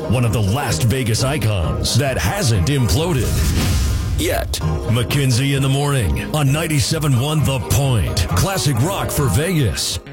one of the last Vegas icons that hasn't imploded yet. Mackenzie in the morning on 97.1 The Point. Classic rock for Vegas.